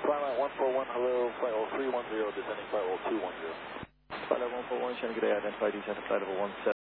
Flight line 141, hello, flight level 310, descending flight level 210. Flight level 141, Shannon, good day, identify descent to flight level 17.